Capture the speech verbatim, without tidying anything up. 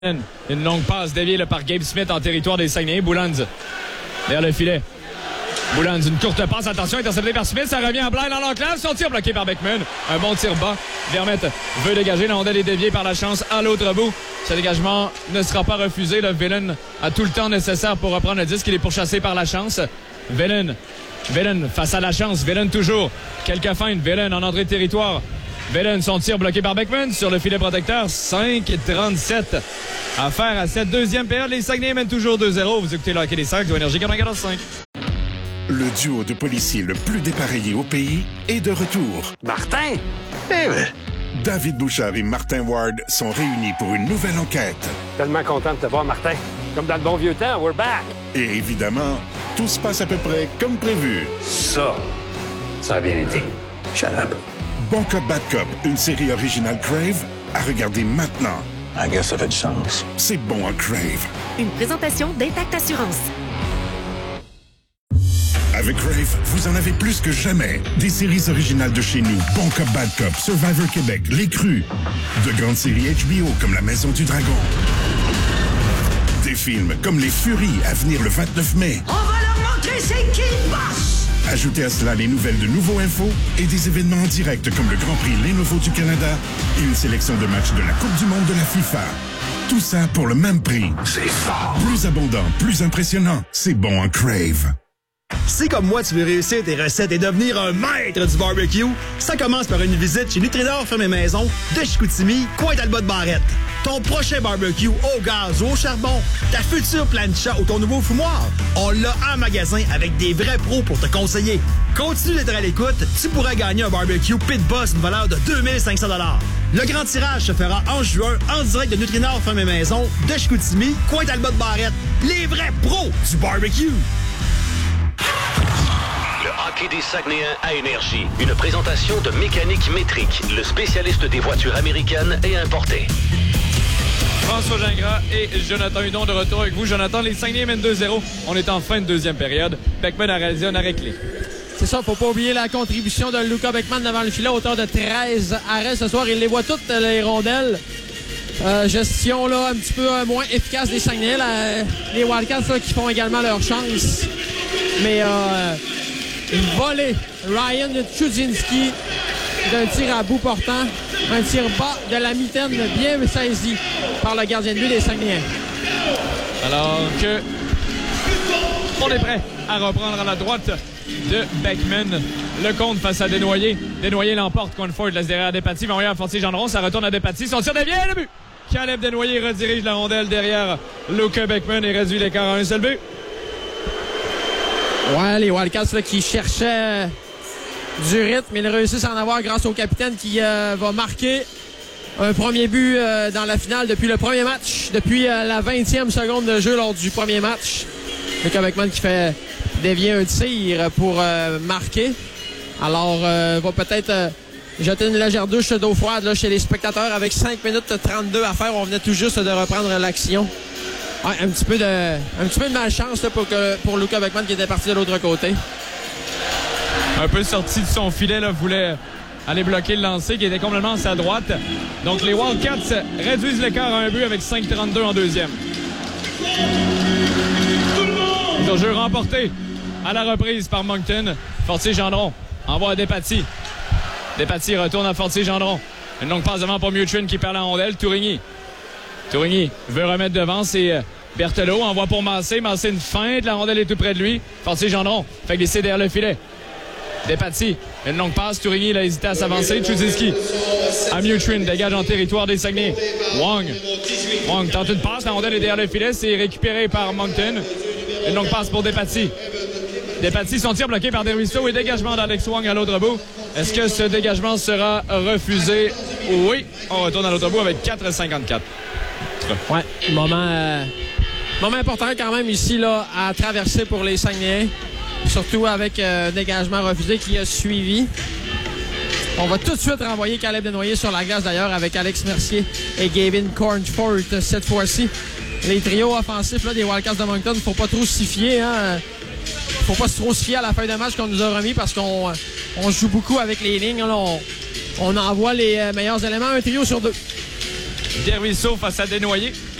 Une longue passe déviée là, par Gabe Smith en territoire des Saguenay. Boulands vers le filet. Boulands, une courte passe. Attention, intercepté par Smith. Ça revient en blind dans l'enclave. Son tir bloqué par Beckman. Un bon tir bas. Vermette veut dégager. La rondelle est déviée par la chance à l'autre bout. Ce dégagement ne sera pas refusé. Le Villain a tout le temps nécessaire pour reprendre le disque. Il est pourchassé par la chance. Villain. Villain face à la chance. Villain toujours. Quelques feintes. Villain en entrée de territoire. Villain, son tir bloqué par Beckman sur le filet protecteur. cinq trente-sept à faire à cette deuxième période. Les Saguenay mènent toujours deux zéro. Vous écoutez le hockey des Sacs de Énergie quatre-vingt-quatorze cinq. Le duo de policiers le plus dépareillé au pays est de retour. Martin? Eh ben. David Bouchard et Martin Ward sont réunis pour une nouvelle enquête. Tellement content de te voir, Martin. Comme dans le bon vieux temps, we're back. Et évidemment, tout se passe à peu près comme prévu. Ça, ça a bien été. Shut up. Bon Cop, Bad Cop, une série originale Crave, à regarder maintenant. I guess ça fait du sens. C'est bon en Crave. Une présentation d'Intact Assurance. Avec Crave, vous en avez plus que jamais. Des séries originales de chez nous, Bon Cop, Bad Cop, Survivor Québec, Les Crus. De grandes séries H B O comme La Maison du Dragon. Des films comme Les Furies à venir le vingt-neuf mai. On va leur montrer c'est qui le boss! Ajoutez à cela les nouvelles de Nouveau Info et des événements en direct comme le Grand Prix Lenovo du Canada et une sélection de matchs de la Coupe du Monde de la FIFA. Tout ça pour le même prix. C'est fort. Plus abondant, plus impressionnant. C'est bon en Crave. Si comme moi tu veux réussir tes recettes et devenir un maître du barbecue, ça commence par une visite chez Nutrinor Ferme Maison de Chicoutimi, coin Talbot-Barrette. Ton prochain barbecue au gaz ou au charbon, ta future plancha ou ton nouveau fumoir, on l'a en magasin avec des vrais pros pour te conseiller. Continue d'être à l'écoute, tu pourrais gagner un barbecue Pit Boss d'une valeur de deux mille cinq cents dollars. Le grand tirage se fera en juin en direct de Nutrinor Ferme Maison de Chicoutimi, coin Talbot-Barrette. Les vrais pros du barbecue. Le hockey des Saguenayens à Énergie. Une présentation de Mécanique Métrique, le spécialiste des voitures américaines et importées. François Gingras et Jonathan Hudon de retour avec vous. Jonathan, les Saguenay mènent deux zéro. On est en fin de deuxième période. Beckman a réalisé un arrêt clé. C'est ça, faut pas oublier la contribution de Luca Beckman devant le filet à hauteur de treize arrêts ce soir. Il les voit toutes, les rondelles. Euh, gestion là un petit peu euh, moins efficace des Saguenay. La, les Wildcats là, qui font également leur chance. Mais euh, une volée. Ryan Chudzinski d'un tir à bout portant. Un tir bas de la mitaine bien saisi par le gardien de but des Saguenayens. Alors que on est prêt à reprendre à la droite de Beckman. Le compte face à Desnoyers. Desnoyers l'emporte. Conford laisse derrière à Despatie. Va envoyer à Fortier-Gendron. Ça retourne à Despatie. Son tir dévié. Le but. Caleb Desnoyers redirige la rondelle derrière Luca Beckman et réduit l'écart à un seul but. Ouais, les Wildcats là, qui cherchaient du rythme, ils réussissent à en avoir grâce au capitaine qui euh, va marquer un premier but euh, dans la finale depuis le premier match, depuis euh, la vingtième seconde de jeu lors du premier match. Luca Beckman qui fait dévier un tir pour euh, marquer. Alors, euh, va peut-être euh, jeter une légère douche d'eau froide là, chez les spectateurs avec cinq minutes trente-deux à faire. On venait tout juste de reprendre l'action. Ouais, un petit peu de, un petit peu de malchance là, pour, que, pour Luca Beckman qui était parti de l'autre côté. Un peu sorti de son filet, là, voulait aller bloquer le lancer qui était complètement à sa droite. Donc les Wildcats réduisent l'écart à un but avec cinq trente-deux en deuxième. Le jeu remporté à la reprise par Moncton. Fortier-Gendron envoie à Despatie. Despatie retourne à Fortier-Gendron. Une longue passe devant pour Mutrin qui perd la rondelle. Tourigny. Tourigny veut remettre devant, c'est Berthelot. Envoie pour Massé. Massé une feinte. La rondelle est tout près de lui. Fortier-Gendron fait glisser derrière le filet. Despatie, une longue passe. Tourigny, il a hésité à s'avancer. Chudzinski à Mutrin, dégage en territoire des Saguenay. Wong. Wong tente une passe. La rondelle est derrière le filet. C'est récupéré par Moncton. Une longue passe pour Despatie. Despatie, son tir bloqué par Dervisso et dégagement d'Alex Wong à l'autre bout. Est-ce que ce dégagement sera refusé? Oui. On retourne à l'autre bout avec quatre cinquante-quatre. Ouais, moment, euh, moment important quand même ici là, à traverser pour les Saguenayens. Surtout avec euh, un dégagement refusé qui a suivi. On va tout de suite renvoyer Caleb Desnoyers sur la glace d'ailleurs avec Alex Mercier et Gavin Cornford cette fois-ci. Les trios offensifs là, des Wildcats de Moncton, faut pas trop s'y fier. Hein? Faut pas trop se fier à la feuille de match qu'on nous a remis parce qu'on on joue beaucoup avec les lignes. Là, on, on envoie les meilleurs éléments, un trio sur deux. Dervisso face à Desnoyers.